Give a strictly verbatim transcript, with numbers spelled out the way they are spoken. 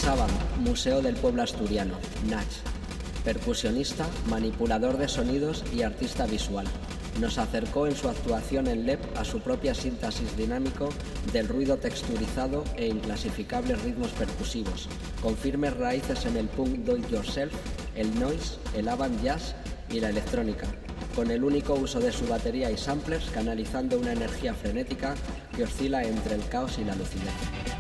Saban, Museo del Pueblo Asturiano, Nach. Percusionista, manipulador de sonidos y artista visual. Nos acercó en su actuación en L E P a su propia síntesis dinámico del ruido texturizado e inclasificables ritmos percusivos, con firmes raíces en el punk do-it-yourself, el noise, el avant jazz y la electrónica, con el único uso de su batería y samplers canalizando una energía frenética que oscila entre el caos y la lucidez.